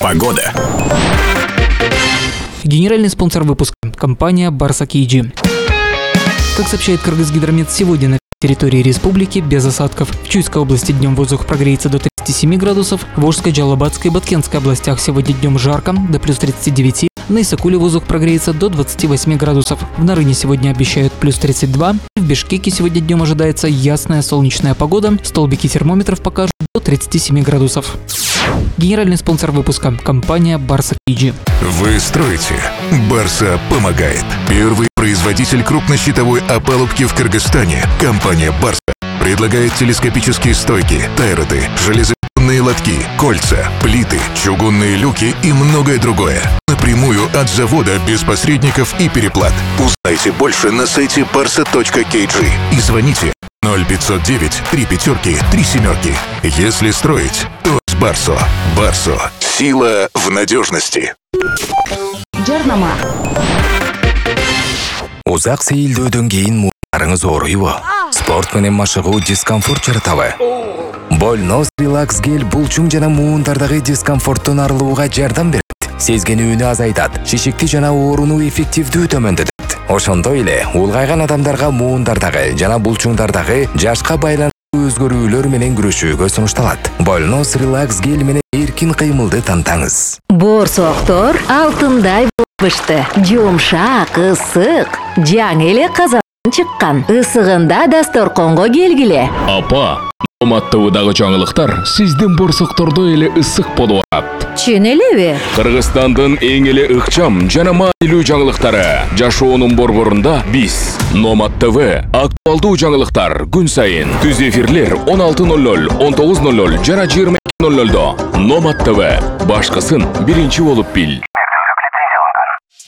Погода. Генеральный спонсор выпуска – компания Барса Кейджи. Как сообщает Кыргызгидромет, сегодня на территории республики без осадков. В Чуйской области днем воздух прогреется до 37 градусов, в Волжской, Джалабадской и Баткенской областях сегодня днем жарко, до плюс 39, на Исакуле воздух прогреется до 28 градусов. В Нарыне сегодня обещают плюс 32, в Бишкеке сегодня днем ожидается ясная солнечная погода, столбики термометров покажут до 37 градусов. Генеральный спонсор выпуска – компания Барса Кейджи. Вы строите? Барса помогает. Первый производитель крупнощитовой опалубки в Кыргызстане. Компания Барса предлагает телескопические стойки, тайроты, железобетонные лотки, кольца, плиты, чугунные люки и многое другое. Напрямую от завода, без посредников и переплат. Узнайте больше на сайте barsa.kg и звоните 0509 3 7. Если строить, то с Барсо. Барсо. Сила в надежности. Жарнама. Узак сейілдеуден кейін муыларыңыз оройбы. Спорт менен машыгуу дискомфорт жаратабы. Больнос релакс гель булчуң жана муундардағы дискомфорттун арылууга жардам берет. Сезгенүүнү азайтат, шишикти жана ооруну эффективдүү төмөндөтөт. Ошондой эле улгайган адамдарга муундардагы жана булчуңдардагы жашка байланыштуу өзгөрүүлөр менен күрөшүүгө сунушталат. Больнос релакс гель менен эркин кыймылды тантаңыз. Борсоктор алтындай болбушты. Жумшак, ысык, жаңы эле казандан чыккан. Ысыгында дасторконго келгиле. Апа, Номад-ТВдагы жаңылыктар сиздин борсоктордо эле ысык болуп атат. Чын элеби? Кыргызстандын эң эле ыкчам жана маанилүү жаңылыктары. Жашоонун борборунда биз Номад-ТВ актуалдуу жаңылыктар күн сайын. Түз эфирлер 16:00, 19:00 жана 22:00. Номад-ТВ башкысын биринчи болуп бил.